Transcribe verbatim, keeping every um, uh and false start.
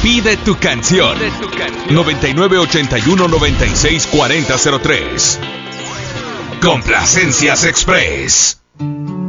Pide tu canción. noventa y nueve ochenta y uno noventa y seis cuarenta cero tres. Complacencias Express.